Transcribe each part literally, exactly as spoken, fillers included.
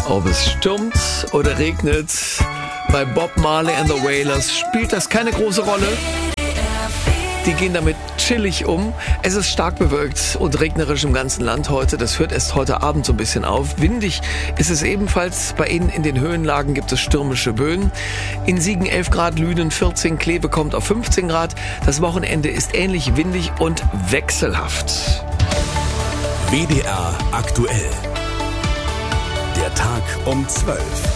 Ob es stürmt oder regnet, bei Bob Marley and the Wailers spielt das keine große Rolle. Die gehen damit chillig um. Es ist stark bewölkt und regnerisch im ganzen Land heute. Das hört erst heute Abend so ein bisschen auf. Windig ist es ebenfalls. Bei Ihnen in den Höhenlagen gibt es stürmische Böen. In Siegen elf Grad, Lünen vierzehn, Kleve kommt auf fünfzehn Grad. Das Wochenende ist ähnlich windig und wechselhaft. W D R aktuell. Der Tag um zwölf.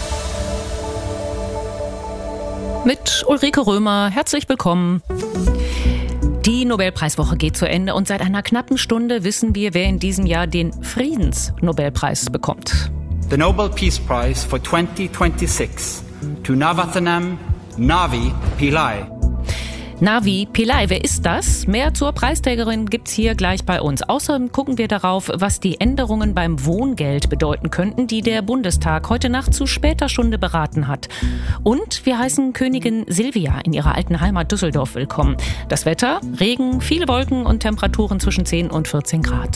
Mit Ulrike Römer, herzlich willkommen. Die Nobelpreiswoche geht zu Ende und seit einer knappen Stunde wissen wir, wer in diesem Jahr den Friedensnobelpreis bekommt. The Nobel Peace Prize for twenty twenty-six to Navathanam Navi Pillai. Navi Pillai, wer ist das? Mehr zur Preisträgerin gibt's hier gleich bei uns. Außerdem gucken wir darauf, was die Änderungen beim Wohngeld bedeuten könnten, die der Bundestag heute Nacht zu später Stunde beraten hat. Und wir heißen Königin Silvia in ihrer alten Heimat Düsseldorf willkommen. Das Wetter, Regen, viele Wolken und Temperaturen zwischen zehn und vierzehn Grad.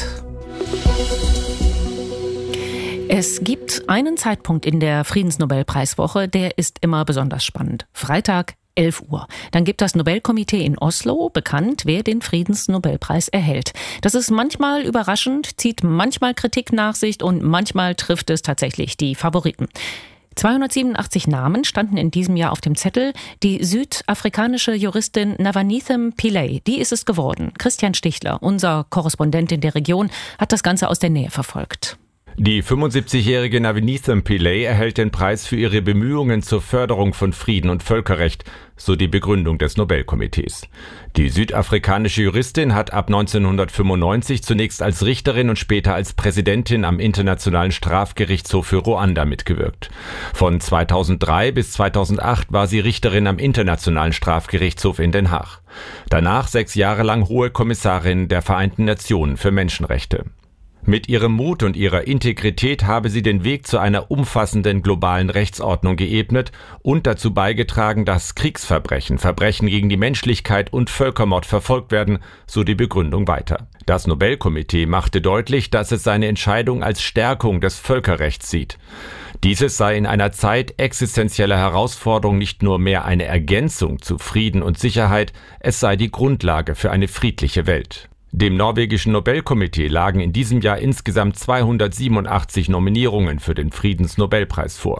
Es gibt einen Zeitpunkt in der Friedensnobelpreiswoche, der ist immer besonders spannend. Freitag, elf Uhr. Dann gibt das Nobelkomitee in Oslo bekannt, wer den Friedensnobelpreis erhält. Das ist manchmal überraschend, zieht manchmal Kritik nach sich und manchmal trifft es tatsächlich die Favoriten. zweihundertsiebenundachtzig Namen standen in diesem Jahr auf dem Zettel. Die südafrikanische Juristin Navanithem Pillay, die ist es geworden. Christian Stichler, unser Korrespondent in der Region, hat das Ganze aus der Nähe verfolgt. Die fünfundsiebzigjährige Navanithem Pillay erhält den Preis für ihre Bemühungen zur Förderung von Frieden und Völkerrecht, so die Begründung des Nobelkomitees. Die südafrikanische Juristin hat ab neunzehnhundertfünfundneunzig zunächst als Richterin und später als Präsidentin am Internationalen Strafgerichtshof für Ruanda mitgewirkt. Von zweitausenddrei bis zweitausendacht war sie Richterin am Internationalen Strafgerichtshof in Den Haag. Danach sechs Jahre lang Hohe Kommissarin der Vereinten Nationen für Menschenrechte. Mit ihrem Mut und ihrer Integrität habe sie den Weg zu einer umfassenden globalen Rechtsordnung geebnet und dazu beigetragen, dass Kriegsverbrechen, Verbrechen gegen die Menschlichkeit und Völkermord verfolgt werden, so die Begründung weiter. Das Nobelkomitee machte deutlich, dass es seine Entscheidung als Stärkung des Völkerrechts sieht. Dieses sei in einer Zeit existenzieller Herausforderung nicht nur mehr eine Ergänzung zu Frieden und Sicherheit, es sei die Grundlage für eine friedliche Welt. Dem norwegischen Nobelkomitee lagen in diesem Jahr insgesamt zweihundertsiebenundachtzig Nominierungen für den Friedensnobelpreis vor.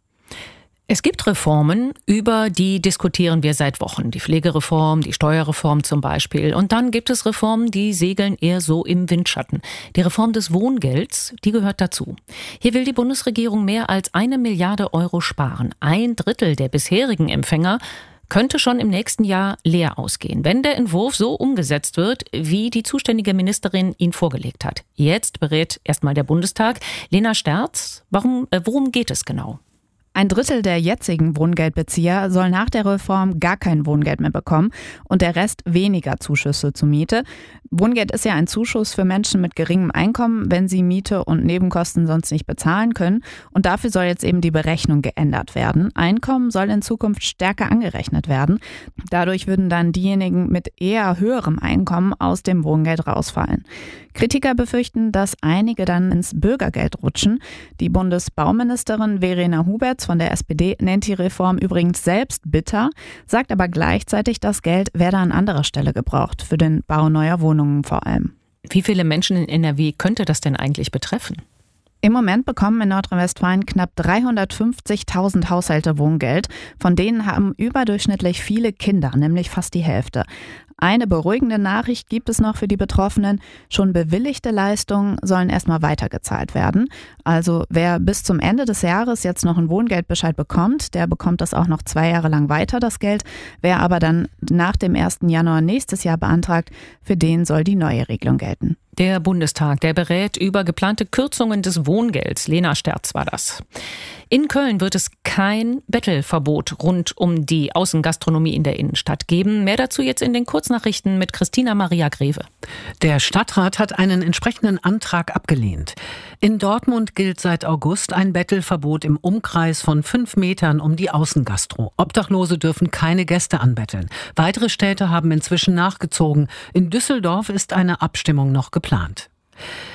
Es gibt Reformen, über die diskutieren wir seit Wochen. Die Pflegereform, die Steuerreform zum Beispiel. Und dann gibt es Reformen, die segeln eher so im Windschatten. Die Reform des Wohngelds, die gehört dazu. Hier will die Bundesregierung mehr als eine Milliarde Euro sparen. Ein Drittel der bisherigen Empfänger könnte schon im nächsten Jahr leer ausgehen, wenn der Entwurf so umgesetzt wird, wie die zuständige Ministerin ihn vorgelegt hat. Jetzt berät erstmal der Bundestag. Lena Sterz, warum, äh, worum geht es genau? Ein Drittel der jetzigen Wohngeldbezieher soll nach der Reform gar kein Wohngeld mehr bekommen und der Rest weniger Zuschüsse zur Miete. Wohngeld ist ja ein Zuschuss für Menschen mit geringem Einkommen, wenn sie Miete und Nebenkosten sonst nicht bezahlen können. Und dafür soll jetzt eben die Berechnung geändert werden. Einkommen soll in Zukunft stärker angerechnet werden. Dadurch würden dann diejenigen mit eher höherem Einkommen aus dem Wohngeld rausfallen. Kritiker befürchten, dass einige dann ins Bürgergeld rutschen. Die Bundesbauministerin Verena Huberts von der S P D nennt die Reform übrigens selbst bitter, sagt aber gleichzeitig, das Geld werde an anderer Stelle gebraucht, für den Bau neuer Wohnungen vor allem. Wie viele Menschen in N R W könnte das denn eigentlich betreffen? Im Moment bekommen in Nordrhein-Westfalen knapp dreihundertfünfzigtausend Haushalte Wohngeld. Von denen haben überdurchschnittlich viele Kinder, nämlich fast die Hälfte. Eine beruhigende Nachricht gibt es noch für die Betroffenen. Schon bewilligte Leistungen sollen erstmal weitergezahlt werden. Also wer bis zum Ende des Jahres jetzt noch einen Wohngeldbescheid bekommt, der bekommt das auch noch zwei Jahre lang weiter, das Geld. Wer aber dann nach dem ersten Januar nächstes Jahr beantragt, für den soll die neue Regelung gelten. Der Bundestag, der berät über geplante Kürzungen des Wohngelds. Lena Sterz war das. In Köln wird es kein Bettelverbot rund um die Außengastronomie in der Innenstadt geben. Mehr dazu jetzt in den Kurznachrichten mit Christina Maria Greve. Der Stadtrat hat einen entsprechenden Antrag abgelehnt. In Dortmund gilt seit August ein Bettelverbot im Umkreis von fünf Metern um die Außengastro. Obdachlose dürfen keine Gäste anbetteln. Weitere Städte haben inzwischen nachgezogen. In Düsseldorf ist eine Abstimmung noch geplant.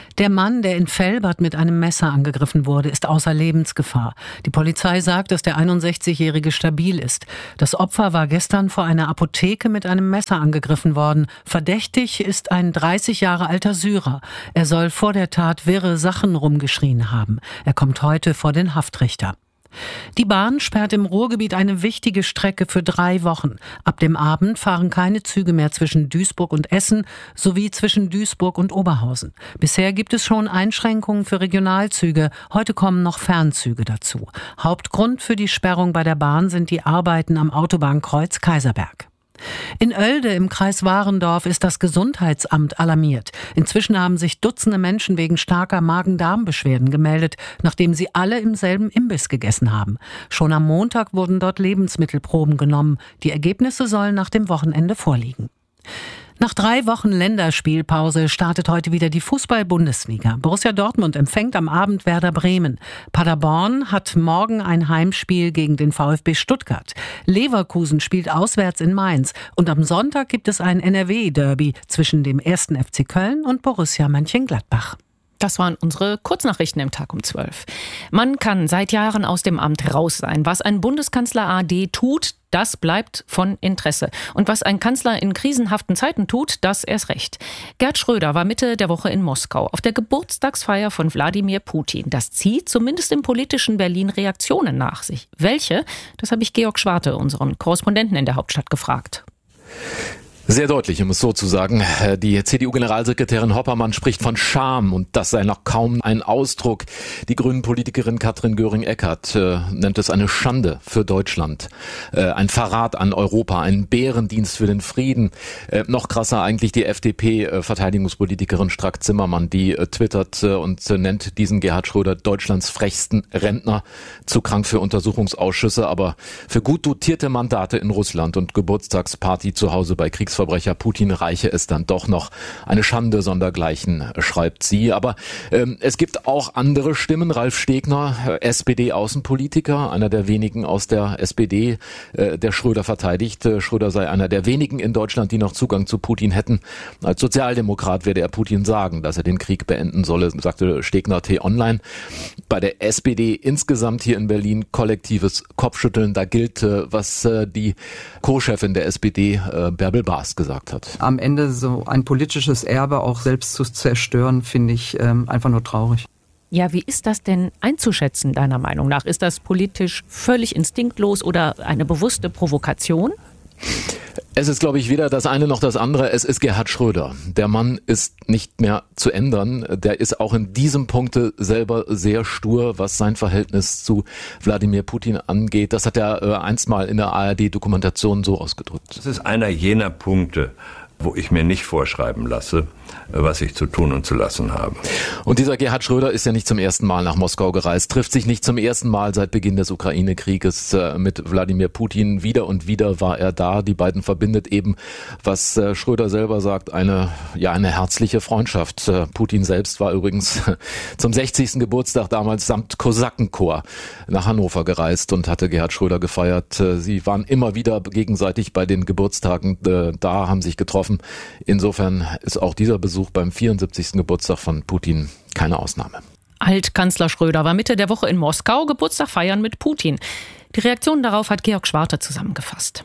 Der Mann, der in Velbert mit einem Messer angegriffen wurde, ist außer Lebensgefahr. Die Polizei sagt, dass der einundsechzigjährige stabil ist. Das Opfer war gestern vor einer Apotheke mit einem Messer angegriffen worden. Verdächtig ist ein dreißig Jahre alter Syrer. Er soll vor der Tat wirre Sachen rumgeschrien haben. Er kommt heute vor den Haftrichter. Die Bahn sperrt im Ruhrgebiet eine wichtige Strecke für drei Wochen. Ab dem Abend fahren keine Züge mehr zwischen Duisburg und Essen sowie zwischen Duisburg und Oberhausen. Bisher gibt es schon Einschränkungen für Regionalzüge. Heute kommen noch Fernzüge dazu. Hauptgrund für die Sperrung bei der Bahn sind die Arbeiten am Autobahnkreuz Kaiserberg. In Oelde im Kreis Warendorf ist das Gesundheitsamt alarmiert. Inzwischen haben sich Dutzende Menschen wegen starker Magen-Darm-Beschwerden gemeldet, nachdem sie alle im selben Imbiss gegessen haben. Schon am Montag wurden dort Lebensmittelproben genommen. Die Ergebnisse sollen nach dem Wochenende vorliegen. Nach drei Wochen Länderspielpause startet heute wieder die Fußball-Bundesliga. Borussia Dortmund empfängt am Abend Werder Bremen. Paderborn hat morgen ein Heimspiel gegen den VfB Stuttgart. Leverkusen spielt auswärts in Mainz. Und am Sonntag gibt es ein N R W-Derby zwischen dem ersten F C Köln und Borussia Mönchengladbach. Das waren unsere Kurznachrichten im Tag um zwölf. Man kann seit Jahren aus dem Amt raus sein. Was ein Bundeskanzler A D tut, das bleibt von Interesse. Und was ein Kanzler in krisenhaften Zeiten tut, das erst recht. Gerhard Schröder war Mitte der Woche in Moskau auf der Geburtstagsfeier von Wladimir Putin. Das zieht zumindest im politischen Berlin Reaktionen nach sich. Welche? Das habe ich Georg Schwarte, unseren Korrespondenten in der Hauptstadt, gefragt. Sehr deutlich, um es so zu sagen. Die C D U-Generalsekretärin Hoppermann spricht von Scham und das sei noch kaum ein Ausdruck. Die Grünen-Politikerin Katrin Göring-Eckardt äh, nennt es eine Schande für Deutschland, äh, ein Verrat an Europa, ein Bärendienst für den Frieden. Äh, noch krasser eigentlich die F D P-Verteidigungspolitikerin Strack-Zimmermann, die äh, twittert äh, und äh, nennt diesen Gerhard Schröder Deutschlands frechsten Rentner, zu krank für Untersuchungsausschüsse, aber für gut dotierte Mandate in Russland und Geburtstagsparty zu Hause bei Kriegsverbrechen Putin reiche es dann doch noch. Eine Schande sondergleichen, schreibt sie. Aber ähm, es gibt auch andere Stimmen. Ralf Stegner, S P D-Außenpolitiker, einer der wenigen aus der S P D, äh, der Schröder verteidigt. Äh, Schröder sei einer der wenigen in Deutschland, die noch Zugang zu Putin hätten. Als Sozialdemokrat werde er Putin sagen, dass er den Krieg beenden solle, sagte Stegner T-Online. Bei der S P D insgesamt hier in Berlin kollektives Kopfschütteln. Da gilt, äh, was äh, die Co-Chefin der S P D, äh, Bärbel Baas, gesagt hat. Am Ende so ein politisches Erbe auch selbst zu zerstören, finde ich ähm, einfach nur traurig. Ja, wie ist das denn einzuschätzen, deiner Meinung nach? Ist das politisch völlig instinktlos oder eine bewusste Provokation? Es ist, glaube ich, weder das eine noch das andere. Es ist Gerhard Schröder. Der Mann ist nicht mehr zu ändern. Der ist auch in diesem Punkte selber sehr stur, was sein Verhältnis zu Wladimir Putin angeht. Das hat er äh, einst mal in der A R D-Dokumentation so ausgedrückt. Das ist einer jener Punkte, wo ich mir nicht vorschreiben lasse, was ich zu tun und zu lassen habe. Und dieser Gerhard Schröder ist ja nicht zum ersten Mal nach Moskau gereist, trifft sich nicht zum ersten Mal seit Beginn des Ukraine-Krieges mit Wladimir Putin. Wieder und wieder war er da. Die beiden verbindet eben, was Schröder selber sagt, eine, ja, eine herzliche Freundschaft. Putin selbst war übrigens zum sechzigsten Geburtstag damals samt Kosakenchor nach Hannover gereist und hatte Gerhard Schröder gefeiert. Sie waren immer wieder gegenseitig bei den Geburtstagen da, haben sich getroffen. Insofern ist auch dieser Besuch beim vierundsiebzigsten Geburtstag von Putin keine Ausnahme. Altkanzler Schröder war Mitte der Woche in Moskau, Geburtstag feiern mit Putin. Die Reaktion darauf hat Georg Schwarte zusammengefasst.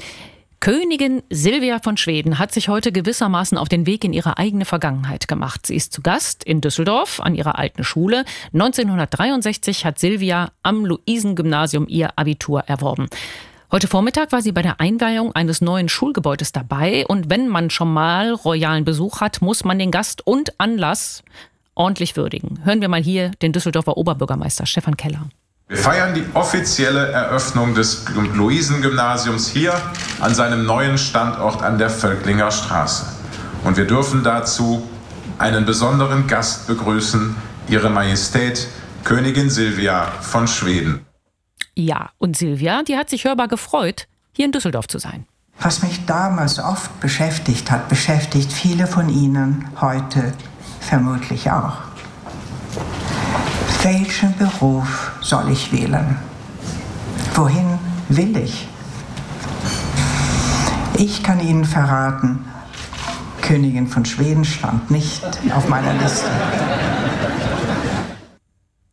Königin Silvia von Schweden hat sich heute gewissermaßen auf den Weg in ihre eigene Vergangenheit gemacht. Sie ist zu Gast in Düsseldorf an ihrer alten Schule. neunzehnhundertdreiundsechzig hat Silvia am Luisengymnasium ihr Abitur erworben. Heute Vormittag war sie bei der Einweihung eines neuen Schulgebäudes dabei. Und wenn man schon mal royalen Besuch hat, muss man den Gast und Anlass ordentlich würdigen. Hören wir mal hier den Düsseldorfer Oberbürgermeister Stefan Keller. Wir feiern die offizielle Eröffnung des Luisengymnasiums hier an seinem neuen Standort an der Völklinger Straße. Und wir dürfen dazu einen besonderen Gast begrüßen, Ihre Majestät Königin Silvia von Schweden. Ja, und Silvia, die hat sich hörbar gefreut, hier in Düsseldorf zu sein. Was mich damals oft beschäftigt hat, beschäftigt viele von Ihnen heute vermutlich auch. Welchen Beruf soll ich wählen? Wohin will ich? Ich kann Ihnen verraten, Königin von Schweden stand nicht auf meiner Liste.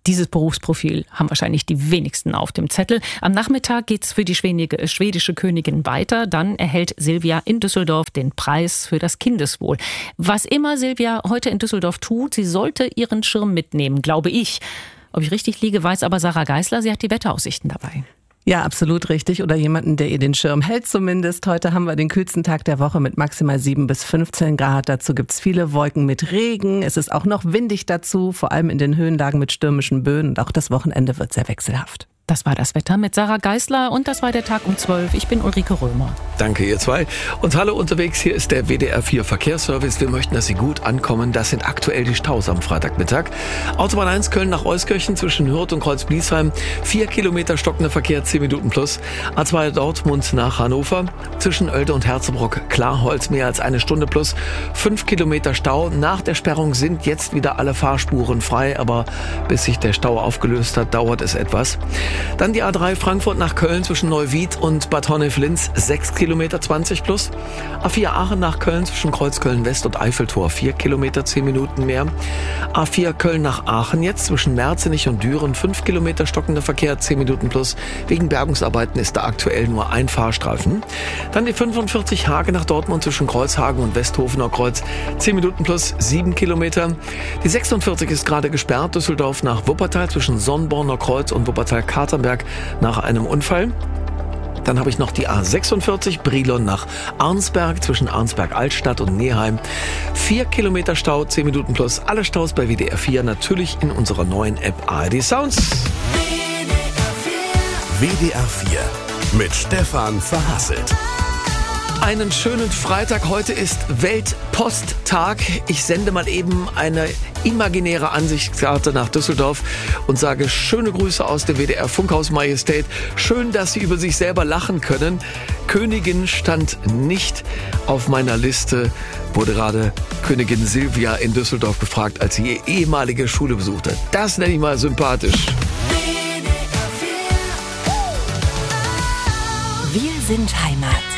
Dieses Berufsprofil haben wahrscheinlich die wenigsten auf dem Zettel. Am Nachmittag geht's für die schwedische Königin weiter. Dann erhält Silvia in Düsseldorf den Preis für das Kindeswohl. Was immer Silvia heute in Düsseldorf tut, sie sollte ihren Schirm mitnehmen, glaube ich. Ob ich richtig liege, weiß aber Sarah Geisler. Sie hat die Wetteraussichten dabei. Ja, absolut richtig. Oder jemanden, der ihr den Schirm hält zumindest. Heute haben wir den kühlsten Tag der Woche mit maximal sieben bis fünfzehn Grad. Dazu gibt's viele Wolken mit Regen. Es ist auch noch windig dazu, vor allem in den Höhenlagen mit stürmischen Böen. Und auch das Wochenende wird sehr wechselhaft. Das war das Wetter mit Sarah Geisler und das war der Tag um zwölf. Ich bin Ulrike Römer. Danke, ihr zwei. Und hallo unterwegs, hier ist der W D R vier Verkehrsservice. Wir möchten, dass Sie gut ankommen. Das sind aktuell die Staus am Freitagmittag. Autobahn eins Köln nach Euskirchen zwischen Hürth und Kreuz-Bliesheim. Vier Kilometer stockender Verkehr, zehn Minuten plus. A zwei Dortmund nach Hannover. Zwischen Oelde und Herzebrock Klarholz mehr als eine Stunde plus. Fünf Kilometer Stau. Nach der Sperrung sind jetzt wieder alle Fahrspuren frei. Aber bis sich der Stau aufgelöst hat, dauert es etwas. Dann die A drei Frankfurt nach Köln zwischen Neuwied und Bad Honnef-Linz, sechs Kilometer zwanzig plus. A vier Aachen nach Köln zwischen Kreuzköln West und Eiffeltor, vier Kilometer, zehn Minuten mehr. A vier Köln nach Aachen jetzt zwischen Merzenich und Düren, fünf Kilometer stockender Verkehr, zehn Minuten plus. Wegen Bergungsarbeiten ist da aktuell nur ein Fahrstreifen. Dann die fünfundvierzig Hage nach Dortmund zwischen Kreuzhagen und Westhofener Kreuz, zehn Minuten plus, sieben Kilometer. Die sechsundvierzig ist gerade gesperrt, Düsseldorf nach Wuppertal zwischen Sonnborner Kreuz und Wuppertal-Katernberg nach einem Unfall. Dann habe ich noch die A sechsundvierzig Brilon nach Arnsberg zwischen Arnsberg-Altstadt und Neheim. Vier Kilometer Stau, zehn Minuten plus. Alle Staus bei W D R vier natürlich in unserer neuen App A R D Sounds. W D R vier mit Stefan Verhasselt. Einen schönen Freitag. Heute ist Weltposttag. Ich sende mal eben eine imaginäre Ansichtskarte nach Düsseldorf und sage schöne Grüße aus dem W D R Funkhaus Majestät. Schön, dass Sie über sich selber lachen können. Königin stand nicht auf meiner Liste. Wurde gerade Königin Silvia in Düsseldorf gefragt, als sie ihre ehemalige Schule besuchte. Das nenne ich mal sympathisch. Wir sind Heimat.